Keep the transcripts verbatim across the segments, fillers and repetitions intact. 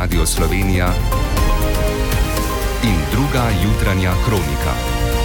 Radio Slovenija in druga jutranja kronika.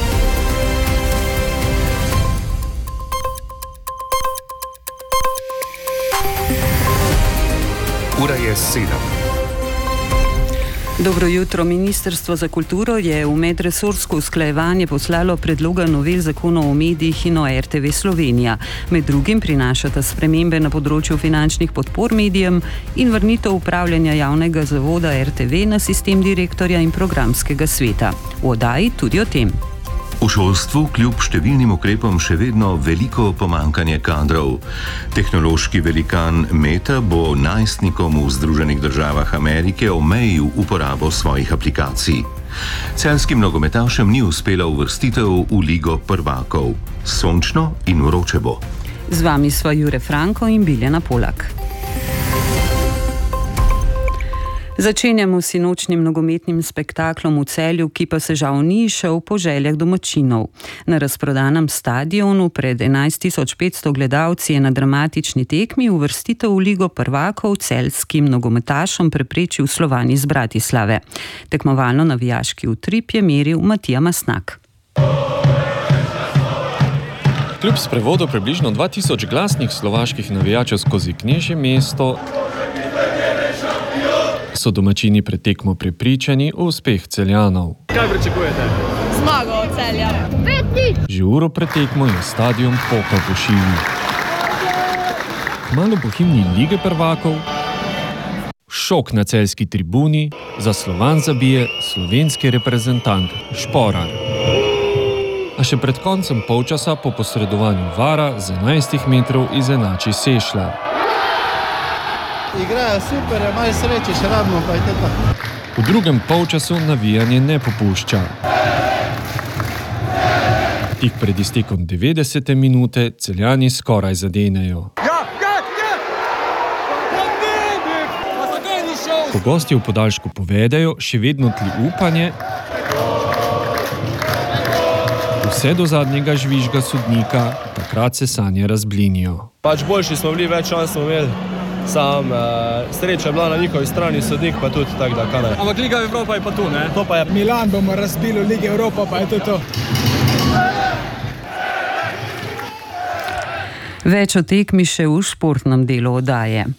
Ura je sedem. Dobro jutro. Ministrstvo za kulturo je v medresorsko usklajevanje poslalo predloga novel zakonov o medijih in o R T V Slovenija. Med drugim prinašata spremembe na področju finančnih podpor medijem in vrnitev upravljanja javnega zavoda R T V na sistem direktorja in programskega sveta. V oddaji tudi o tem. V šolstvu kljub številnim ukrepom še vedno veliko pomanjkanje kadrov. Tehnološki velikan Meta bo najstnikom v Združenih državah Amerike omejil uporabo svojih aplikacij. Celjskim nogometašem ni uspela uvrstitev v Ligo prvakov. Sončno in vroče bo. Z vami sva Jure Franko in Biljana Polak. Začenjamo s sinočnim nogometnim spektaklom v Celju, ki pa se žal ni šel po željah domačinov. Na razprodanem stadionu pred enajst tisoč petsto gledalci je na dramatični tekmi uvrstitev v Ligo prvakov celjskim nogometašom preprečil Slovan iz Bratislave. Tekmovalno navijaški utrip je meril Matija Masnak. Kljub sprevodu približno dva tisoč glasnih slovaških navijačev skozi Knežje mesto so domačini pred tekmo prepričani v uspeh Celjanov. Kaj pričakujete? Zmago od Celja. Že uro pred tekmo je stadion pokal po šivih. Kmalu po himni Lige prvakov šok na celjski tribuni, za Slovan zabije slovenski reprezentant Šporar. A še pred koncem polčasa po posredovanju vara z enajstih metrov izenači Sešljar. Igrajo super, je malo sreče, še radimo, pa je to. V drugem polčasu navijanje ne popušča. Tik pred iztekom devetdesete minute Celjani skoraj zadenejo. Ja, ja, ja! Ko gosti v podaljšku povedajo, še vedno tli upanje, vse do zadnjega žvižga sodnika, takrat se sanje razblinijo. Pač boljši smo bili, več šans smo imeli. Sam uh, sreča je bila na njihovi strani, sodnik pa tudi tak, da kaj. Ampak Liga Evropa je pa tu, ne? To pa je Milan bomo razbili, Lige Evropa pa je to to. Več o tekmi še v športnem delu oddaje.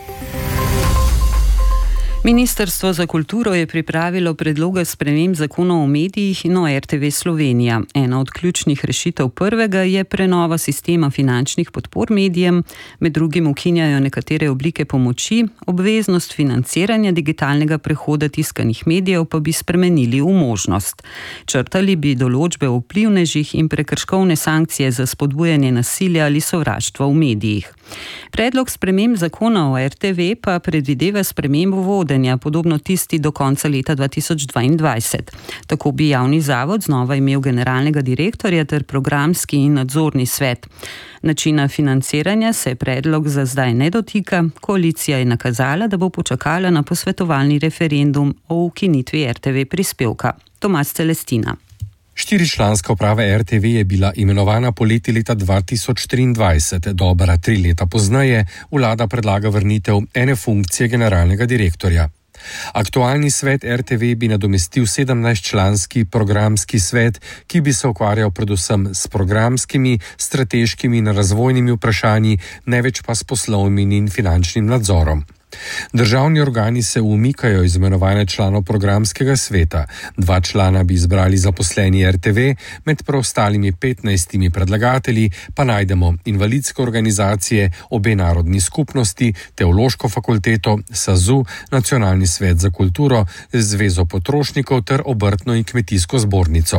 Ministrstvo za kulturo je pripravilo predloge sprememb zakonov o medijih in o R T V Slovenija. Ena od ključnih rešitev prvega je prenova sistema finančnih podpor medijem, med drugim ukinjajo nekatere oblike pomoči, obveznost financiranja digitalnega prehoda tiskanih medijev pa bi spremenili v možnost. Črtali bi določbe o vplivnežih in prekrškovne sankcije za spodbujanje nasilja ali sovraštva v medijih. Predlog sprememb zakona o R T V pa predvideva spremembo vode, podobno tisti do konca leta dva tisoč dvaindvajset. Tako bi javni zavod znova imel generalnega direktorja ter programski in nadzorni svet. Načina financiranja se predlog za zdaj ne dotika. Koalicija je nakazala, da bo počakala na posvetovalni referendum o ukinitvi R T V prispevka. Tomas Celestina. Štiričlanska uprava R T V je bila imenovana poleti leta dva tisoč triindvajset. Dobra tri leta pozneje vlada predlaga vrnitev ene funkcije generalnega direktorja. Aktualni svet R T V bi nadomestil sedemnajstčlanski programski svet, ki bi se ukvarjal predvsem s programskimi, strateškimi in razvojnimi vprašanji, največ pa s poslovnim in finančnim nadzorom. Državni organi se umikajo iz imenovanja članov programskega sveta. Dva člana bi izbrali zaposleni R T V, med preostalimi petnajstimi predlagatelji pa najdemo invalidske organizacije, obe narodni skupnosti, Teološko fakulteto, SAZU, Nacionalni svet za kulturo, Zvezo potrošnikov ter Obrtno in kmetijsko zbornico.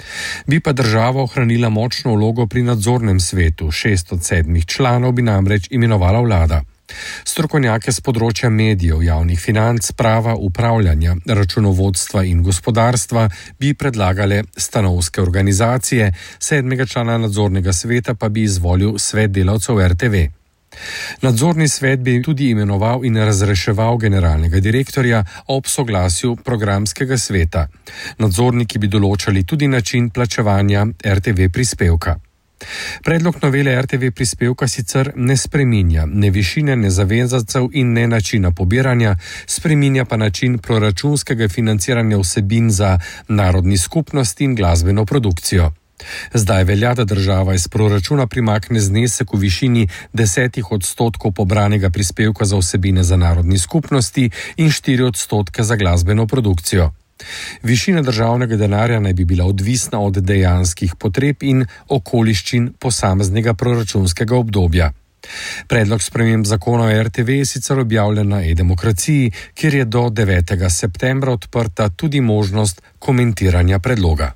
Bi pa država ohranila močno vlogo pri nadzornem svetu, šest od sedmih članov bi namreč imenovala vlada. Strokovnjake z področja medijev, javnih financ, prava, upravljanja, računovodstva in gospodarstva bi predlagale stanovske organizacije, sedmega člana nadzornega sveta pa bi izvolil svet delavcev R T V. Nadzorni svet bi tudi imenoval in razreševal generalnega direktorja ob soglasju programskega sveta. Nadzorniki bi določali tudi način plačevanja R T V prispevka. Predlog novele R T V prispevka sicer ne spreminja ne višine, ne zavezancev in ne načina pobiranja, spreminja pa način proračunskega financiranja vsebin za narodni skupnosti in glasbeno produkcijo. Zdaj velja, da država iz proračuna primakne znesek v višini desetih odstotkov pobranega prispevka za vsebine za narodni skupnosti in štiri odstotke za glasbeno produkcijo. Višina državnega denarja naj bi bila odvisna od dejanskih potreb in okoliščin posameznega proračunskega obdobja. Predlog sprememb zakona o R T V je sicer objavljen na e-demokraciji, kjer je do devetega septembra odprta tudi možnost komentiranja predloga.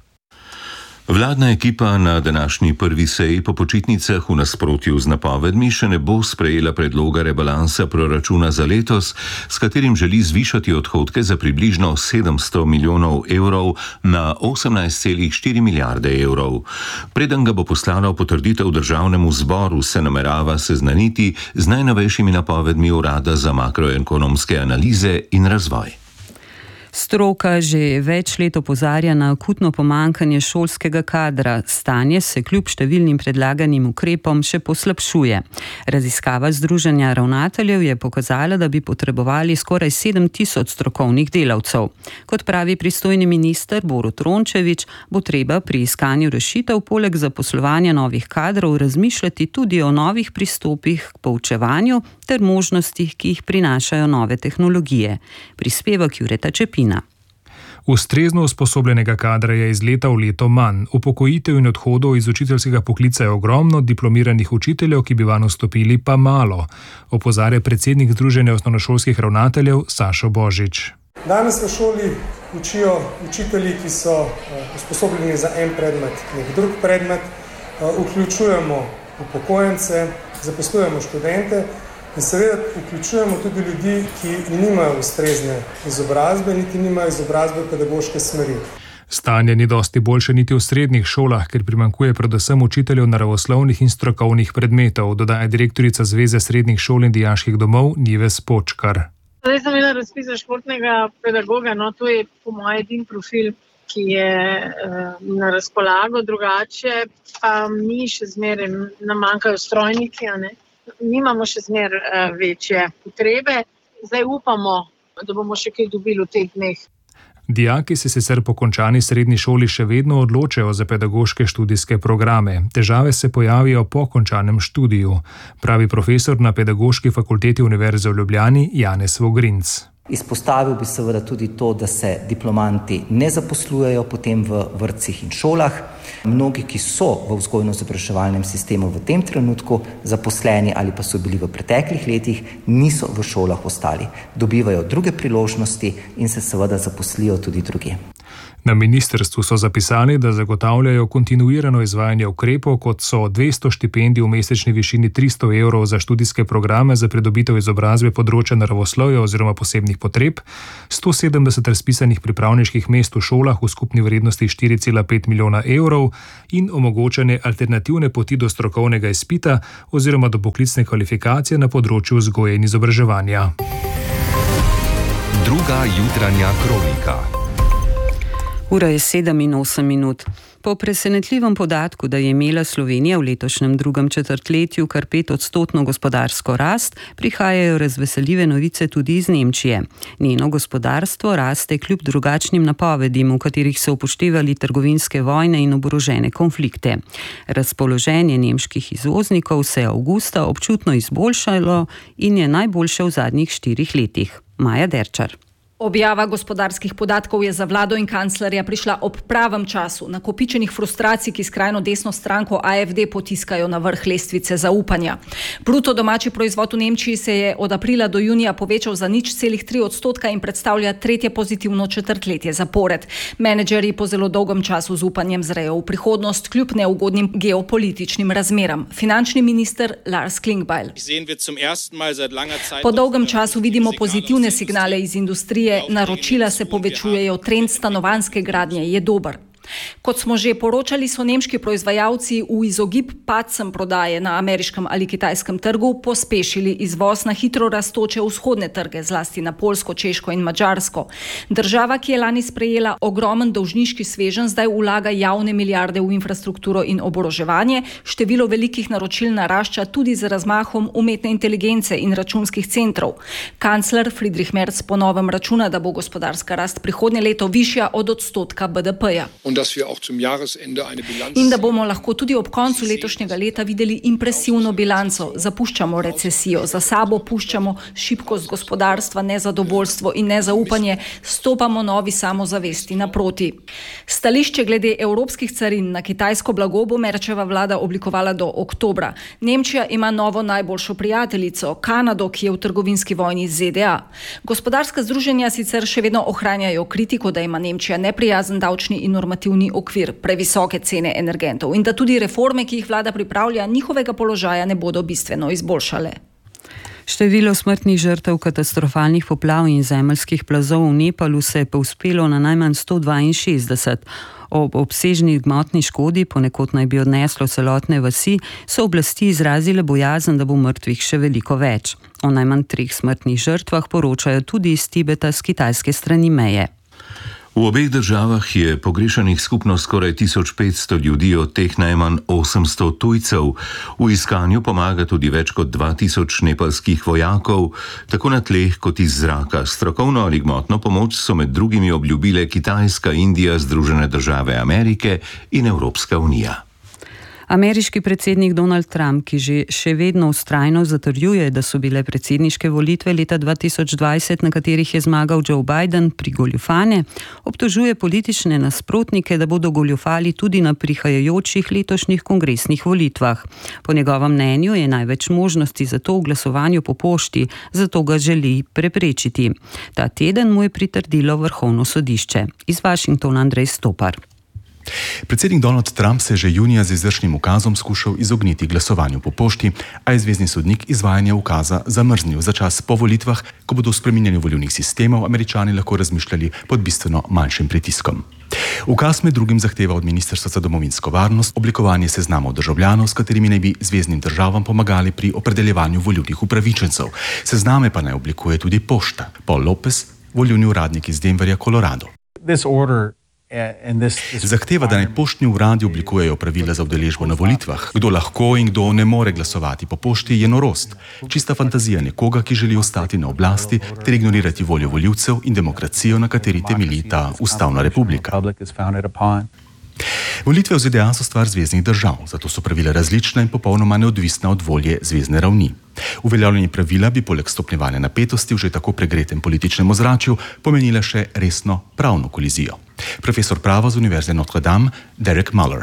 Vladna ekipa na današnji prvi seji po počitnicah v nasprotju z napovedmi še ne bo sprejela predloga rebalansa proračuna za letos, s katerim želi zvišati odhodke za približno sedemsto milijonov evrov na osemnajst celih štiri milijarde evrov. Preden ga bo poslala v potrditev državnemu zboru, se namerava seznaniti z najnovejšimi napovedmi Urada za makroekonomske analize in razvoj. Stroka že več let opozarja na akutno pomanjkanje šolskega kadra. Stanje se kljub številnim predlaganim ukrepom še poslabšuje. Raziskava Združenja ravnateljev je pokazala, da bi potrebovali skoraj sedem tisoč strokovnih delavcev. Kot pravi pristojni minister Borut Rončević, bo treba pri iskanju rešitev poleg zaposlovanja novih kadrov razmišljati tudi o novih pristopih k poučevanju ter možnostih, ki jih prinašajo nove tehnologije. Prispevek Jureta Čepina. Ustrezno usposobljenega kadra je iz leta v leto manj. Upokojitev in odhodov iz učiteljskega poklica je ogromno, diplomiranih učiteljev, ki bi vanj vstopili, pa malo, opozarja predsednik Združenja osnovnošolskih ravnateljev Sašo Božič. Danes v šoli učijo učitelji, ki so usposobljeni za en predmet, nek drug predmet, vključujemo upokojence, zaposlujemo študente in seveda vključujemo tudi ljudi, ki nimajo ustrezne izobrazbe, niti nimajo izobrazbe pedagoške smeri. Stanje ni dosti boljše niti v srednjih šolah, ker primanjkuje predvsem učiteljev naravoslovnih in strokovnih predmetov, dodaja direktorica Zveze srednjih šol in dijaških domov Nives Počkar. Zdaj sem imela razpis za športnega pedagoga, no to je po mojem edin profil, ki je uh, na razpolago, drugače pa mi še zmeraj nam manjkajo strojniki, a ne? Nimamo še zmer uh, večje potrebe. Zdaj upamo, da bomo še kaj dobili v teh dneh. Dijaki se sicer po končani srednji šoli še vedno odločajo za pedagoške študijske programe. Težave se pojavijo po končanem študiju, pravi profesor na Pedagoški fakulteti Univerze v Ljubljani Janez Vogrinc. Izpostavil bi seveda tudi to, da se diplomanti ne zaposlujejo potem v vrtcih in šolah. Mnogi, ki so v vzgojno-izobraževalnem sistemu v tem trenutku zaposleni ali pa so bili v preteklih letih, niso v šolah ostali. Dobivajo druge priložnosti in se seveda zaposlijo tudi drugje. Na ministrstvu so zapisali, da zagotavljajo kontinuirano izvajanje ukrepov, kot so dvesto štipendij v mesečni višini tristo evrov za študijske programe za pridobitev izobrazbe področja naravoslovja oziroma posebnih potreb, sto sedemdeset razpisanih pripravniških mest v šolah v skupni vrednosti štiri cela pet milijona evrov in omogočanje alternativne poti do strokovnega izpita oziroma do poklicne kvalifikacije na področju vzgoje in izobraževanja. Druga jutranja kronika. Ura je sedem in osem minut. Po presenetljivem podatku, da je imela Slovenija v letošnjem drugem četrtletju kar pet odstotno gospodarsko rast, prihajajo razveseljive novice tudi iz Nemčije. Njeno gospodarstvo raste kljub drugačnim napovedim, v katerih so upoštevali trgovinske vojne in oborožene konflikte. Razpoloženje nemških izvoznikov se je avgusta občutno izboljšalo in je najboljše v zadnjih štirih letih. Maja Derčar. Objava gospodarskih podatkov je za vlado in kanclerja prišla ob pravem času. Nakopičenih frustracij, ki skrajno desno stranko A F D potiskajo na vrh lestvice zaupanja. Bruto domači proizvod v Nemčiji se je od aprila do junija povečal za nič celih tri odstotka in predstavlja tretje pozitivno četrtletje zapored. Menedžerji po zelo dolgem času z upanjem zrejo v prihodnost kljub neugodnim geopolitičnim razmeram. Finančni minister Lars Klingbeil. Po dolgem času vidimo pozitivne signale iz industrije. Naročila se povečujejo, trend stanovanjske gradnje je dober. Kot smo že poročali, so nemški proizvajalci v izogib padcem prodaje na ameriškem ali kitajskem trgu pospešili izvoz na hitro rastoče vzhodne trge, zlasti na Poljsko, Češko in Madžarsko. Država, ki je lani sprejela ogromen dolžniški sveženj, zdaj vlaga javne milijarde v infrastrukturo in oboroževanje. Število velikih naročil narašča tudi z razmahom umetne inteligence in računskih centrov. Kancler Friedrich Merz po novem računa, da bo gospodarska rast prihodnje leto višja od odstotka B D P-ja. In da bomo lahko tudi ob koncu letošnjega leta videli impresivno bilanco. Zapuščamo recesijo, za sabo puščamo šibkost gospodarstva, nezadovoljstvo in nezaupanje, stopamo novi samozavesti naproti. Stališče glede evropskih carin na kitajsko blago bo Merčeva vlada oblikovala do oktobra. Nemčija ima novo najboljšo prijateljico, Kanado, ki je v trgovinski vojni z Z D A. Gospodarska združenja sicer še vedno ohranjajo kritiko, da ima Nemčija neprijazen davčni in normativni okvir, previsoke cene energentov in da tudi reforme, ki jih vlada pripravlja, njihovega položaja ne bodo bistveno izboljšale. Število smrtnih žrtev katastrofalnih poplav in zemeljskih plazov v Nepalu se je povzpelo na najmanj sto dvainšestdeset. Ob obsežni gmotni škodi, ponekod naj bi odneslo celotne vasi, so oblasti izrazile bojazen, da bo mrtvih še veliko več. O najmanj treh smrtnih žrtvah poročajo tudi iz Tibeta s kitajske strani meje. V obeh državah je pogrešanih skupno skoraj tisoč petsto ljudi, od teh najmanj osemsto tujcev. V iskanju pomaga tudi več kot dva tisoč nepalskih vojakov, tako na tleh kot iz zraka. Strokovno ali gmotno pomoč so med drugimi obljubile Kitajska, Indija, Združene države Amerike in Evropska unija. Ameriški predsednik Donald Trump, ki že še vedno vztrajno zatrjuje, da so bile predsedniške volitve leta dva tisoč dvajset, na katerih je zmagal Joe Biden, prigoljufane, obtožuje politične nasprotnike, da bodo goljufali tudi na prihajajočih letošnjih kongresnih volitvah. Po njegovem mnenju je največ možnosti za to v glasovanju po pošti, zato ga želi preprečiti. Ta teden mu je pritrdilo Vrhovno sodišče. Iz Washingtona Andrej Stopar. Predsednik Donald Trump se je že junija z izvršnim ukazom skušal izogniti glasovanju po pošti, a je zvezni sodnik izvajanje ukaza zamrznil za čas po volitvah, ko bodo v spreminjanju volilnih sistemov Američani lahko razmišljali pod bistveno manjšim pritiskom. Ukaz med drugim zahteva od Ministrstva za domovinsko varnost oblikovanje seznamov državljanov, s katerimi naj bi zveznim državam pomagali pri opredeljevanju volilnih upravičencev. Sezname pa naj oblikuje tudi pošta. Paul Lopez, volilni uradnik iz Denverja, Colorado. Zahteva, da naj poštni uradi oblikujejo pravila za udeležbo na volitvah. Kdo lahko in kdo ne more glasovati po pošti, je norost. Čista fantazija nekoga, ki želi ostati na oblasti ter ignorirati voljo volivcev in demokracijo, na kateri temelji ta ustavna republika. Volitve v Z D A so stvar zveznih držav, zato so pravila različna in popolnoma neodvisna od volje zvezne ravni. Uveljavljanje pravila bi poleg stopnjevanja napetosti v že tako pregretem političnem ozračju pomenila še resno pravno kolizijo. Profesor prava z Univerze Notre Dame, Derek Muller.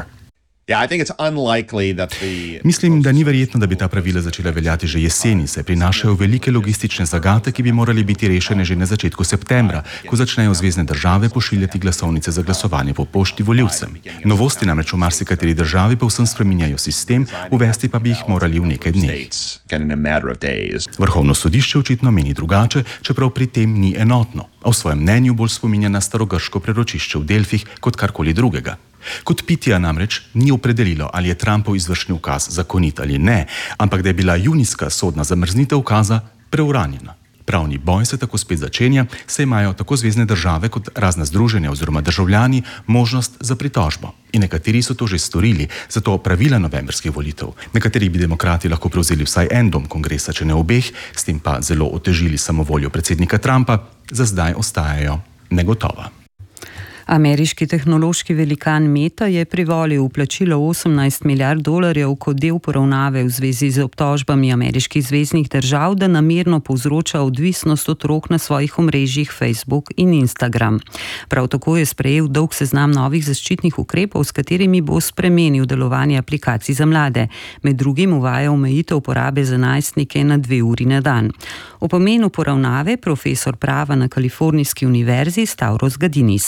Mislim, da ni verjetno, da bi ta pravila začela veljati že jeseni, saj prinašajo velike logistične zagate, ki bi morali biti rešene že na začetku septembra, ko začnejo zvezne države pošiljati glasovnice za glasovanje po pošti volivcem. Novosti namreč v marsikateri državi povsem spreminjajo sistem, uvesti pa bi jih morali v nekaj dneh. Vrhovno sodišče očitno meni drugače, čeprav pri tem ni enotno, a v svojem mnenju bolj spominja na starogrško preročišče v Delfih kot karkoli drugega. Kot pitija namreč ni opredelilo, ali je Trumpov izvršni ukaz zakonit ali ne, ampak da je bila junijska sodna zamrznitev ukaza preuranjena. Pravni boj se tako spet začenja, saj imajo tako zvezne države kot razna združenja oziroma državljani možnost za pritožbo. In nekateri so to že storili, zato pravila novembrskih volitev, na katerih bi demokrati lahko prevzeli vsaj en dom kongresa, če ne obeh, s tem pa zelo otežili samovoljo predsednika Trumpa, za zdaj ostajajo negotova. Ameriški tehnološki velikan Meta je privolil v plačilo osemnajst milijard dolarjev kot del poravnave v zvezi z obtožbami ameriških zveznih držav, da namerno povzroča odvisnost otrok na svojih omrežjih Facebook in Instagram. Prav tako je sprejel dolg seznam novih zaščitnih ukrepov, s katerimi bo spremenil delovanje aplikacij za mlade. Med drugim uvaja omejitev uporabe za najstnike na dve uri na dan. O pomenu poravnave profesor prava na Kalifornijski univerzi Stavros Gadinis.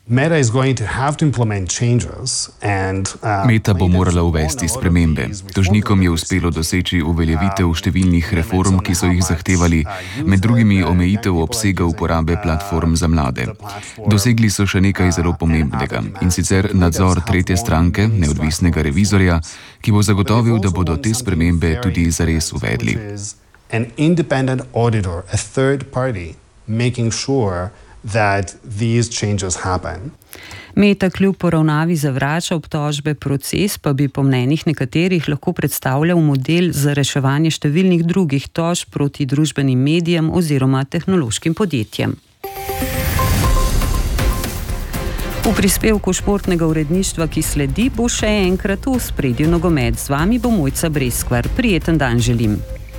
Meta bo morala uvesti spremembe. Tožnikom je uspelo doseči uveljavitev številnih reform, ki so jih zahtevali, med drugimi omejitev obsega uporabe platform za mlade. Dosegli so še nekaj zelo pomembnega, in sicer nadzor tretje stranke, neodvisnega revizorja, ki bo zagotovil, da bodo te spremembe tudi zares uvedli. An independent auditor, a third party, making sure that these changes happen. Meta kljub poravnavi zavrača obtožbe, proces pa bi po mnenjih nekaterih lahko predstavljal model za reševanje številnih drugih tožb proti družbenim medijem oziroma tehnološkim podjetjem. V prispevku športnega uredništva, ki sledi, bo še enkrat v ospredju nogomet. Z vami bo Mojca Breskvar. Prijeten dan želim.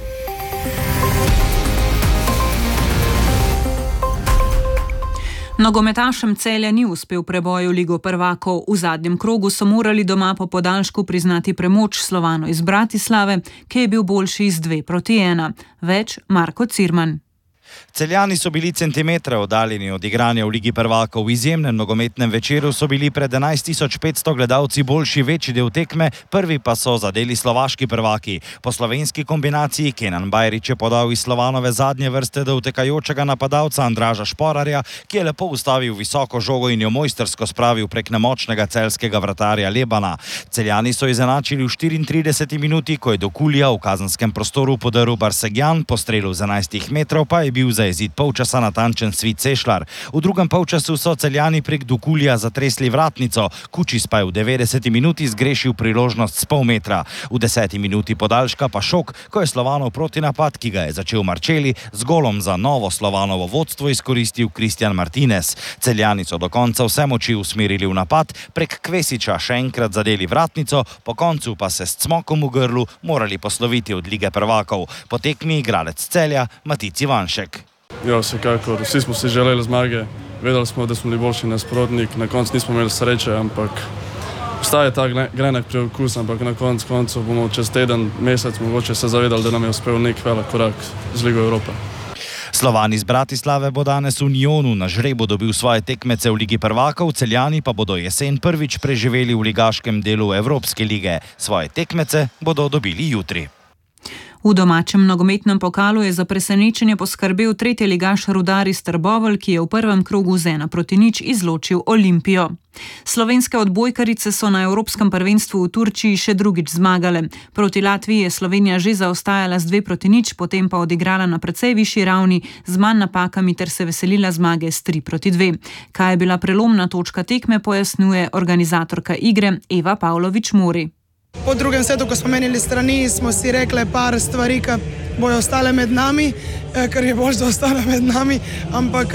Nogometašem Celja ni uspel preboj v Ligo prvakov. V zadnjem krogu so morali doma po podaljšku priznati premoč Slovanu iz Bratislave, ki je bil boljši z dve proti ena. Več Marko Cirman. Celjani so bili centimetre oddaljeni od igranja v Ligi prvakov. V izjemnem nogometnem večeru so bili pred enajst tisoč petsto gledalci boljši večji del tekme, prvi pa so zadeli slovaški prvaki. Po slovenski kombinaciji Kenan Bajrić je podal iz Slovanove zadnje vrste do utekajočega napadalca Andraža Šporarja, ki je lepo ustavil visoko žogo in jo mojstersko spravil prek nemočnega celjskega vratarja Lebana. Celjani so izenačili v štiriintrideseti minuti, ko je do Kulija v kazenskem prostoru podaril Barsegjan, po strelu z enajstih metrov pa je bil za izid polčasa natančen Svit Sešlar. V drugem polčasu so Celjani prek Dukulija zatresli vratnico, Kučis pa je v devetdeseti minuti zgrešil priložnost s pol metra. V deseti minuti podaljška pa šok, ko je Slovanov protinapad, ki ga je začel Marčeli, z golom za novo Slovanovo vodstvo izkoristil Kristjan Martinez. Celjani so do konca vse moči usmerili v napad, prek Kvesiča še enkrat zadeli vratnico, po koncu pa se s cmokom v grlu morali posloviti od Lige prvakov. Po tekmi igralec Celja Matic Ivanšek. Ja, vsekakor. Vsi smo si želeli zmage. Vedeli smo, da smo bili boljši nasprotnik. Na koncu nismo imeli sreče, ampak ostaje ta grenek preokus, ampak na koncu koncu bomo čez teden, mesec mogoče se zavedali, da nam je uspel nek velik korak z Ligo Evrope. Slovan iz Bratislave bo danes v Njonu na žrebu dobil svoje tekmece v Ligi prvakov, Celjani pa bodo jesen prvič preživeli v ligaškem delu Evropske lige. Svoje tekmece bodo dobili jutri. V domačem nogometnem pokalu je za presenečenje poskrbel tretji ligaš Rudar iz Trbovelj, ki je v prvem krogu z ena proti nič izločil Olimpijo. Slovenske odbojkarice so na Evropskem prvenstvu v Turčiji še drugič zmagale. Proti Latviji je Slovenija že zaostajala z dve proti nič, potem pa odigrala na precej višji ravni z manj napakami ter se veselila zmage s tri proti dve. Kaj je bila prelomna točka tekme, pojasnjuje organizatorka igre Eva Pavlović Mori. Po drugem setu, ko smo menili strani, smo si rekli par stvari, ki bojo ostale med nami, ker je bolj, da ostane med nami, ampak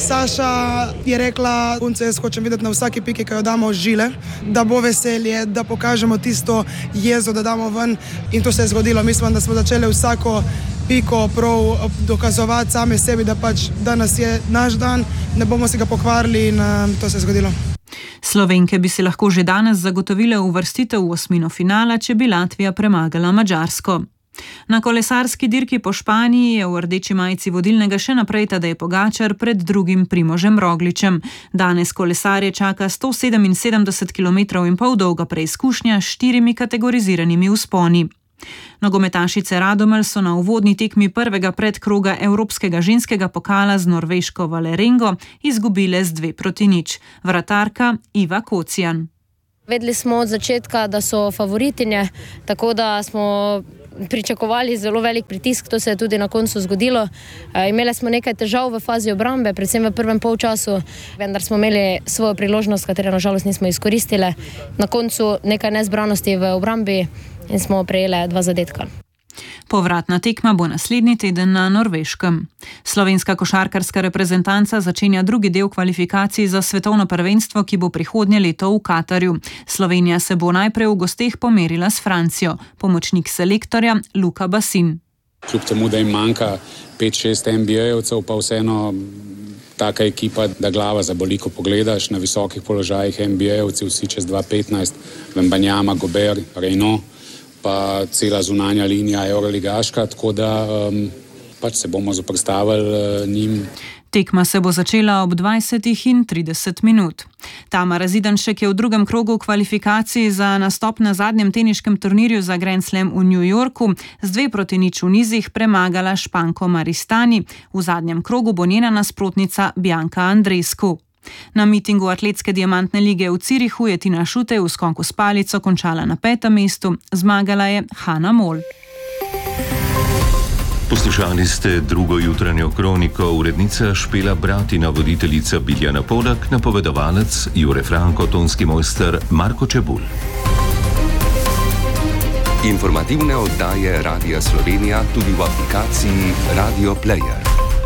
Saša je rekla, punce, jaz hočem videti na vsaki piki, ki jo damo žile, da bo veselje, da pokažemo tisto jezo, da damo ven, in to se je zgodilo. Mislim, da smo začeli vsako piko prav dokazovati sami sebi, da pač danes je naš dan, ne bomo si ga pokvarili in to se je zgodilo. Slovenke bi si lahko že danes zagotovile uvrstitev v osmino finala, če bi Latvija premagala Madžarsko. Na kolesarski dirki po Španiji je v rdeči majici vodilnega še naprej Tadej Pogačar pred drugim Primožem Rogličem. Danes kolesarje čaka sto sedeminsedemdeset kilometrov in pol dolga preizkušnja s štirimi kategoriziranimi vzponi. Nogometašice Radomelj so na uvodni tekmi prvega predkroga Evropskega ženskega pokala z norveško Valerengo izgubile z dve proti nič. Vratarka Iva Kocijan. Vedeli smo od začetka, da so favoritinje, tako da smo pričakovali zelo velik pritisk, to se je tudi na koncu zgodilo. E, imeli smo nekaj težav v fazi obrambe, predvsem v prvem polčasu, vendar smo imeli svojo priložnost, katero nažalost nismo izkoristili. Na koncu nekaj nezbranosti v obrambi in smo prejeli dva zadetka. Povratna tekma bo naslednji teden na Norveškem. Slovenska košarkarska reprezentanca začenja drugi del kvalifikacij za svetovno prvenstvo, ki bo prihodnje leto v Katarju. Slovenija se bo najprej v gosteh pomerila s Francijo. Pomočnik selektorja Luka Basin. Kljub temu, da jim manjka pet šest N B A-jevcev, pa vseeno taka ekipa, da glava zaboli, ko pogledaš na visokih položajih N B A-jevci, vsi čez dva petnajst, Wembanyama, Gobert, Reyno, pa cela zunanja linija Euroligaška, tako da um, pač se bomo zoprstavili uh, njim. Tekma se bo začela ob dvajsetih in trideset minut. Tamara Zidanšek je v drugem krogu kvalifikacij za nastop na zadnjem teniškem turnirju za Grand Slam v New Yorku z dve proti nič v nizih premagala Španko Maristani. V zadnjem krogu bo njena nasprotnica Bianca Andreescu. Na mitingu atletske diamantne lige v Cirihu je Tina Šutej v skonku s palico končala na petem mestu, zmagala je Hana Mol. Poslušali ste drugo jutranjo kroniko, urednica Špela Bratina, voditeljica Biljana Podak, napovedovalec Jure Franko, tonski mojster Marko Čebulj. Informativne oddaje Radia Slovenija tudi v aplikaciji Radio Player.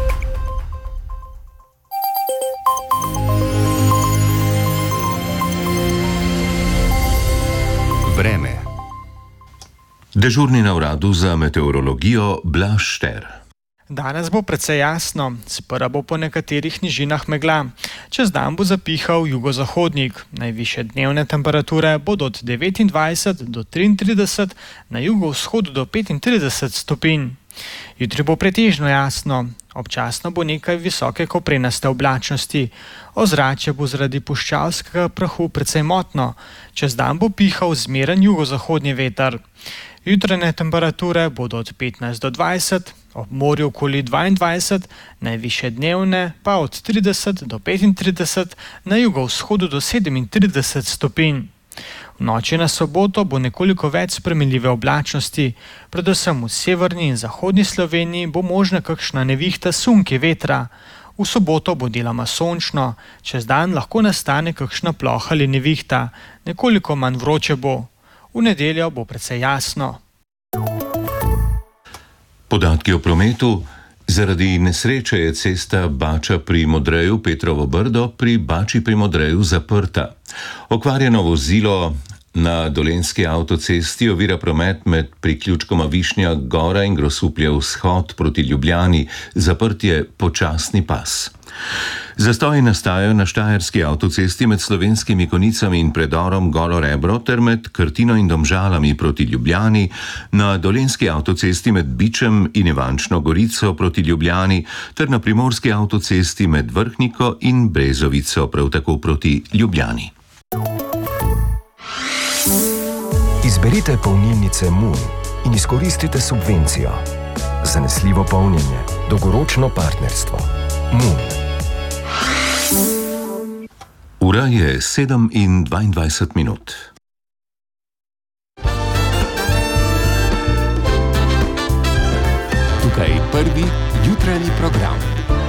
Vreme. Dežurni na uradu za meteorologijo Blaž Šter. Danes bo precej jasno, sprva bo po nekaterih nižinah megla. Čez dan bo zapihal jugozahodnik. Najvišje dnevne temperature bodo od devetindvajset do triintrideset, na jugovzhodu do petintrideset stopinj. Jutri bo pretežno jasno, občasno bo nekaj visoke koprenaste oblačnosti. Ozračje bo zaradi puščavskega prahu precej motno. Čez dan bo pihal zmeren jugozahodni veter. Jutranje temperature bodo od petnajst do dvajset, ob morju okoli dvaindvajset, najvišje dnevne pa od trideset do petintrideset, na jugovzhodu do sedemintrideset stopinj. V noči na soboto bo nekoliko več spremenljive oblačnosti, predvsem v severni in zahodni Sloveniji bo možna kakšna nevihta sunki vetra. V soboto bo deloma sončno, čez dan lahko nastane kakšna ploha ali nevihta, nekoliko manj vroče bo. V nedeljo bo precej jasno. Podatki o prometu. Zaradi nesreče je cesta Bača pri Modreju Petrovo Brdo pri Bači pri Modreju zaprta. Okvarjeno vozilo na Dolenjski avtocesti ovira promet med priključkoma Višnja Gora in Grosuplje vzhod proti Ljubljani, zaprt je počasni pas. Zastoji nastajajo na Štajerski avtocesti med Slovenskimi Konicami in predorom Golo Rebro ter med Krtino in Domžalami proti Ljubljani, na Dolenjski avtocesti med Bičem in Ivančno Gorico proti Ljubljani ter na Primorski avtocesti med Vrhniko in Brezovico prav tako proti Ljubljani. Izberite polnilnice Moon in izkoristite subvencijo. Zanesljivo polnjenje, dolgoročno partnerstvo. Moon. Ura je sedem in dvaindvajset minut. Tukaj prvi jutranji program.